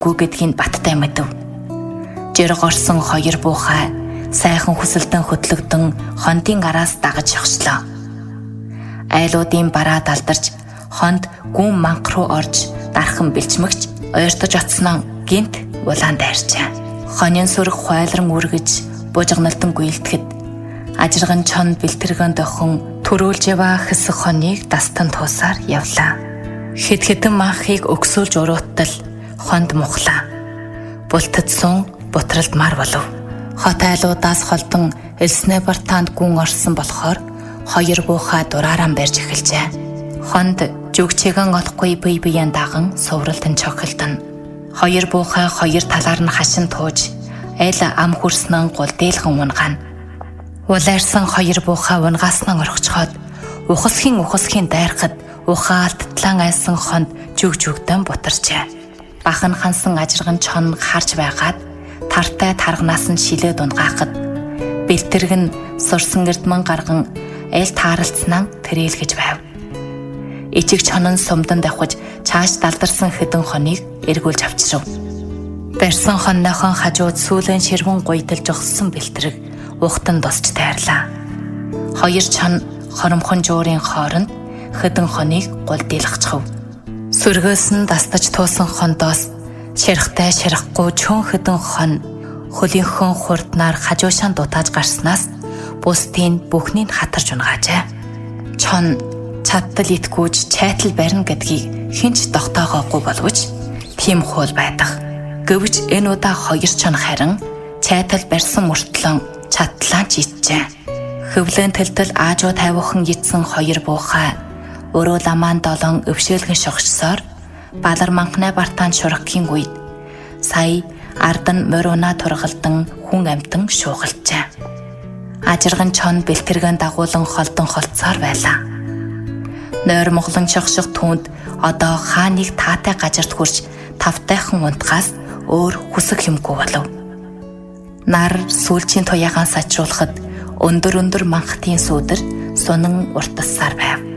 гүү гэдгийг баттай мэдэв. Жирг орсон хоёр буухай сайхан хүсэлтэн хөтлөгдөн хондын араас дагаж явчлаа. Айлуудын бараа далдарч хонд гүн манх руу орж дархан бэлчмэгч ойртож оцсноо гинт улаан дайрчаа. Хонин сүрэг хуайлран үргэж бужигналтан гүйлдэхэд ажирган чон бэлтэргэн дохин төрүүлж яваа хэсэг хоныг дастан туусаар явлаа. Хэд хэдэн манхыг өгсөөлж уруутал хонд мухлаа. Бултадсан бутралдмаар болов. Хот айлуудаас холдон элснэ бартаанд гүн орсон болохоор хоёр буухай дурааран барьж эхэлжээ. Хонд жүгчээгэн олохгүй бие биеэн даган сувралтан чохилдон. Хоёр буухай хоёр талаар нь хашин тууж айл ам хүрснэн гол дээлхэн унгаана. Улайрсан хоёр буухай унгааснан орхичхоод ухасхийн дайрахад ухаалт талан айсан хонд жүгдэн бутарчээ. Бахан хансан ажирган чон харж байгаад тартай тарганаас нь шилээд унгаахад бэлтэрг нь сурсан гэрдмэн гарган айл тааралцнаа тэрэлгэж байв. Ичиг чонон сумдан давхиж чааш далдарсан хэдэн хоныг эргүүлж авчирв. Барьсан хонныхон хажууд сүүлэн ширвэн гуйдалж өгсөн бэлтэрэг ухтан дусч тайрлаа. Хоёр чон хоромхон жуурын хооронд хэдэн хоныг гол дийлгчхав. Сүргээс нь дастаж туусан хондоос ширхтай ширахгүй чөн хэдэн хон хөлийнхөн хурднаар хажуушаан дутааж гарснаас бусдын бүхнийг хатарж унгаажээ. Чон чадтал итгүүж чайтал барина гэдгийг хинч тогтоогоогүй боловч тийм хуул байдаг. Гэвч энэ удаа хоёр чон харин чайтал барьсан мөртлөн чатлаа чийджээ. Хөвлөн тэлтэл аажуу тавиухан гидсэн хоёр буухай өрөө ламаан долоон өвшөөлгөн шогшсоор балар манхнаа бартаан шурахгийн үед сая ардан мориуна тургалдан хүн амтан шуугалжээ. Ажирган чон бэлтэргэн дагуулан холдон холцоор байлаа. Нойр моглон шогших түүнд одоо хааныг таатай газарт хүрч тавтайхан унтгаас өөр хүсэх юмгүй болов. Нар сүүлчийн туяагаан сачруулахад өндөр манхтын сүудэр сунан уртассаар байв.